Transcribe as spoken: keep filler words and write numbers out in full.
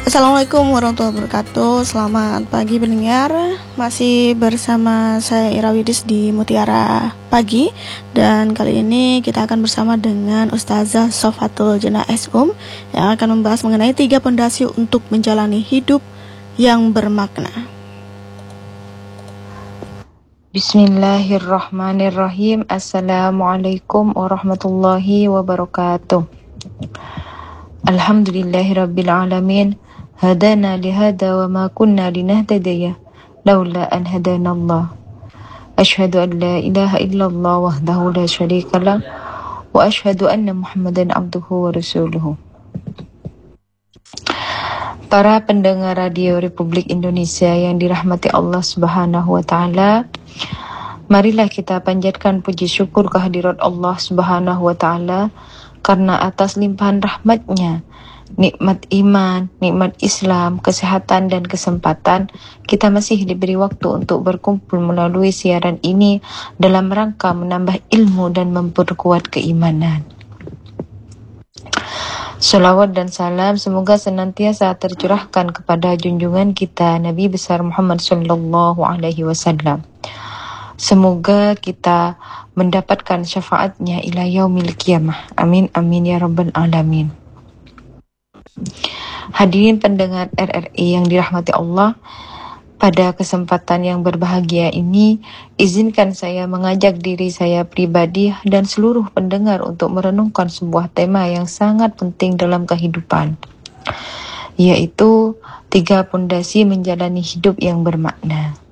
Assalamualaikum warahmatullahi wabarakatuh. Selamat pagi pendengar. Masih bersama saya Ira Widis di Mutiara Pagi. Dan kali ini kita akan bersama dengan Ustazah Sofatul Jannah S Um yang akan membahas mengenai tiga pondasi untuk menjalani hidup yang bermakna. Bismillahirrahmanirrahim. Assalamualaikum warahmatullahi wabarakatuh. Alhamdulillahirabbil alamin. Hadana lihada wa ma kunna linahtadiya laula an hadanallah. Asyhadu an la ilaha illallah wahdahu la syarikalah wa asyhadu anna Muhammadan abduhu wa rasuluhu. Para pendengar Radio Republik Indonesia yang dirahmati Allah Subhanahu wa taala, marilah kita panjatkan puji syukur kehadirat Allah Subhanahu wa taala karena atas limpahan rahmat-Nya, nikmat iman, nikmat Islam, kesehatan dan kesempatan, kita masih diberi waktu untuk berkumpul melalui siaran ini dalam rangka menambah ilmu dan memperkuat keimanan. Salawat dan salam semoga senantiasa tercurahkan kepada junjungan kita Nabi besar Muhammad sallallahu alaihi wasallam. Semoga kita mendapatkan syafaatnya ila yaumil qiyamah. Amin amin ya rabbal alamin. Hadirin pendengar R R I yang dirahmati Allah, pada kesempatan yang berbahagia ini, izinkan saya mengajak diri saya pribadi dan seluruh pendengar untuk merenungkan sebuah tema yang sangat penting dalam kehidupan, yaitu tiga pondasi menjalani hidup yang bermakna.